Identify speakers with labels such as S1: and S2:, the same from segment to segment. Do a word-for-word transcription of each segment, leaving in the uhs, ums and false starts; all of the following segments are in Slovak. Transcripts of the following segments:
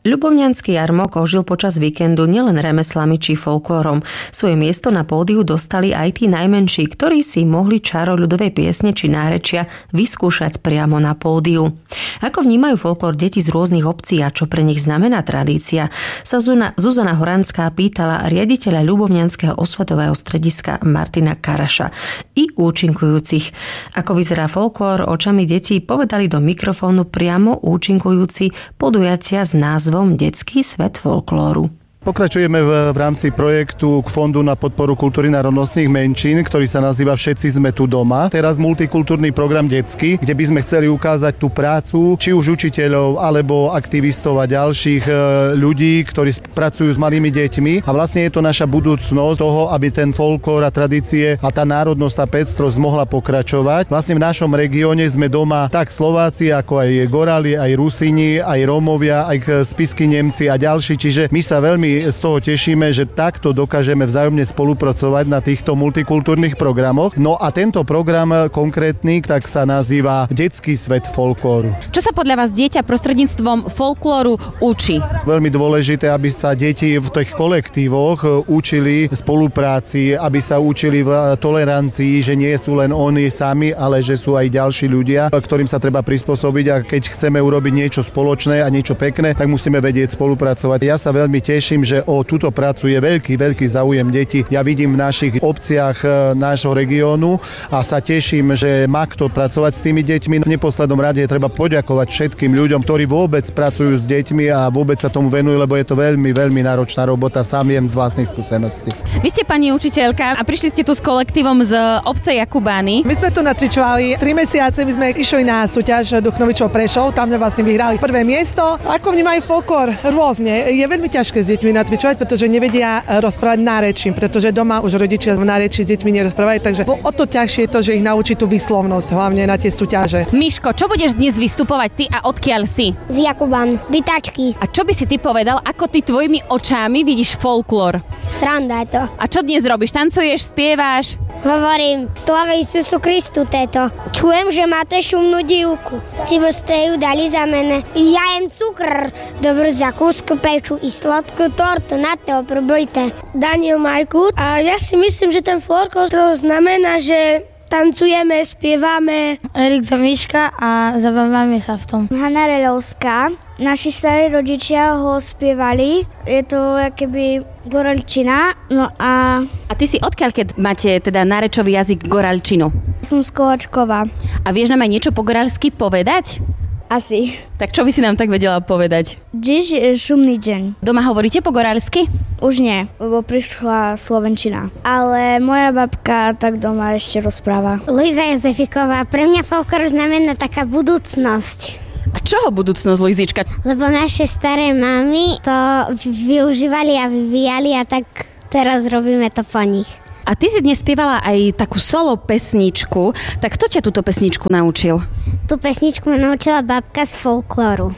S1: Ľubovňanský jarmok ožil počas víkendu nielen remeslami či folklórom. Svoje miesto na pódiu dostali aj tí najmenší, ktorí si mohli čaro ľudovej piesne či nárečia vyskúšať priamo na pódiu. Ako vnímajú folklór deti z rôznych obcí a čo pre nich znamená tradícia, sa Zuzana Horanská pýtala riaditeľa Ľubovňanského osvetového strediska Martina Karaša i účinkujúcich. Ako vyzerá folklór očami detí, povedali do mikrofónu priamo účinkujúci podujatia s názvom Detský svet folklóru.
S2: Pokračujeme v, v rámci projektu k Fondu na podporu kultúry národnostných menšín, ktorý sa nazýva Všetci sme tu doma. Teraz multikultúrny program detský, kde by sme chceli ukázať tú prácu či už učiteľov alebo aktivistov a ďalších e, ľudí, ktorí pracujú s malými deťmi. A vlastne je to naša budúcnosť toho, aby ten folklór a tradície a tá národnosť a pestrosť mohla pokračovať. Vlastne v našom regióne sme doma tak Slováci, ako aj Gorali, aj Rusini, aj Rómovia, aj spisky Nemci a ďalší. Čiže my sa veľmi z toho tešíme, že takto dokážeme vzájomne spolupracovať na týchto multikultúrnych programoch. No a tento program konkrétny tak sa nazýva Detský svet folklóru.
S3: Čo sa podľa vás dieťa prostredníctvom folklóru učí?
S2: Veľmi dôležité, aby sa deti v tých kolektívoch učili spolupráci, aby sa učili v tolerancii, že nie sú len oni sami, ale že sú aj ďalší ľudia, ktorým sa treba prispôsobiť, a keď chceme urobiť niečo spoločné a niečo pekné, tak musíme vedieť spolupracovať. Ja sa veľmi teším, že o túto prácu je veľký, veľký záujem detí. Ja vidím v našich obciach nášho regiónu a sa teším, že má kto pracovať s tými deťmi. V neposlednom rade treba poďakovať všetkým ľuďom, ktorí vôbec pracujú s deťmi a vôbec sa tomu venujú, lebo je to veľmi, veľmi náročná robota, sám viem z vlastných skúseností.
S3: Vy ste pani učiteľka a prišli ste tu s kolektívom z obce Jakubány.
S4: My sme tu nacvičovali tri mesiace, my sme išli na súťaž Duchnovičov Prešov, tam sme vlastne vyhrali prvé miesto. Ako vnímajú folklór? Rôzne. Je veľmi ťažké s deťmi nacvičovať, pretože nevedia rozprávať nárečím, pretože doma už rodičia v nárečí s deťmi nerozprávajú, takže o to ťažšie je to, že ich naučí tú výslovnosť, hlavne na tie súťaže.
S3: Miško, čo budeš dnes vystupovať ty a odkiaľ si?
S5: Z Jakubán, Bytačky.
S3: A čo by si ty povedal, ako ty tvojimi očami vidíš folklór?
S5: Sranda je to.
S3: A čo dnes robíš? Tancuješ, spievaš?
S5: Hovorím, sláva Isusu Kristu této. Čujem, že máte šumnú divku. Si by ste ju dali za mene. Ja jem cukr, dobrú zakúsku, peču i sladkú tortu, na to probujte.
S6: Daniel Majkut. A ja si myslím, že ten folklór to znamená, že tancujeme, spievame.
S7: Erik Zamiška a zabávame sa v tom.
S8: Hanna Relovská. Naši starí rodičia ho spievali. Je to akoby goralčina. No a...
S3: A ty si odkiaľ, keď máte teda nárečový jazyk goralčinu?
S8: Som z Kovačkova.
S3: A vieš nám aj niečo po goralsky povedať?
S8: Asi.
S3: Tak čo by si nám tak vedela povedať?
S8: Džiž je šumný deň.
S3: Doma hovoríte po goralsky?
S8: Už nie, lebo prišla slovenčina. Ale moja babka tak doma ešte rozpráva.
S5: Luisa Jozefiková, pre mňa folklór znamená taká budúcnosť.
S3: A čoho budúcnosť, Luizička?
S5: Lebo naše staré mamy to využívali a vyvíjali a tak teraz robíme to po nich.
S3: A ty si dnes spievala aj takú solo pesničku, tak kto ťa túto pesničku naučil?
S5: Tú pesničku ma naučila babka z folklóru.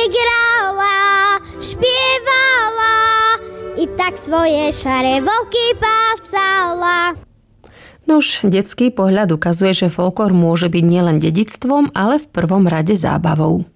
S5: Igrala, špievala, i tak svoje šare volky pásala.
S1: Nuž, detský pohľad ukazuje, že folklór môže byť nielen dedičstvom, ale v prvom rade zábavou.